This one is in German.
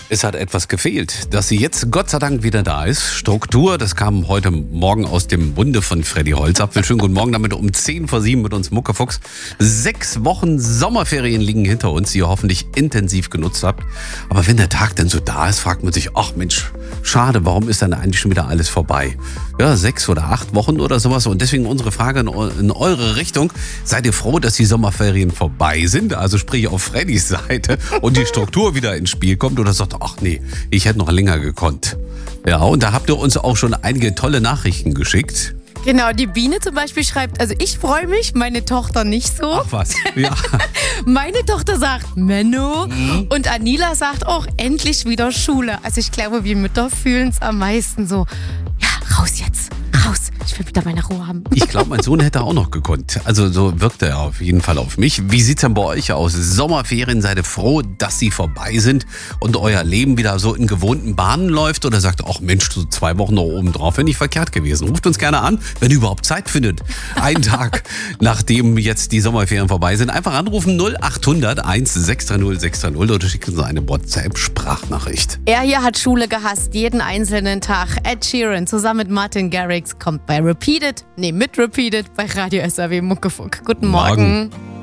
Es hat etwas gefehlt, dass sie jetzt Gott sei Dank wieder da ist. Struktur, das kam heute Morgen aus dem Munde von Freddy Holzapfel. Schönen guten Morgen, damit um 6:50 mit uns Muckefuchs. 6 Wochen Sommerferien liegen hinter uns, die ihr hoffentlich intensiv genutzt habt. Aber wenn der Tag denn so da ist, fragt man sich, ach Mensch, schade, warum ist dann eigentlich schon wieder alles vorbei? Ja, 6 oder 8 Wochen oder sowas. Und deswegen unsere Frage in eure Richtung. Seid ihr froh, dass die Sommerferien vorbei sind? Also sprich auf Freddys Seite und die Struktur wieder ins Spiel kommt, oder sagt, ach nee, ich hätte noch länger gekonnt. Ja, und da habt ihr uns auch schon einige tolle Nachrichten geschickt. Genau, die Biene zum Beispiel schreibt, also ich freue mich, meine Tochter nicht so. Ach was, ja. Meine Tochter sagt Menno und Anila sagt auch endlich wieder Schule. Also ich glaube, wir Mütter fühlen es am meisten so, ja, raus jetzt, raus. Ich will wieder meine Ruhe haben. Ich glaube, mein Sohn hätte auch noch gekonnt. Also so wirkt er auf jeden Fall auf mich. Wie sieht's denn bei euch aus? Sommerferien, seid ihr froh, dass sie vorbei sind und euer Leben wieder so in gewohnten Bahnen läuft? Oder sagt ihr, ach Mensch, so 2 Wochen noch oben drauf, wäre nicht verkehrt gewesen. Ruft uns gerne an, wenn ihr überhaupt Zeit findet. Einen Tag, nachdem jetzt die Sommerferien vorbei sind. Einfach anrufen 0800 1630 630 oder schickt uns eine WhatsApp-Sprachnachricht. Er hier hat Schule gehasst, jeden einzelnen Tag. Ed Sheeran zusammen mit Martin Garrix kommt mit Repeated bei Radio SAW Muckefuck. Guten Morgen.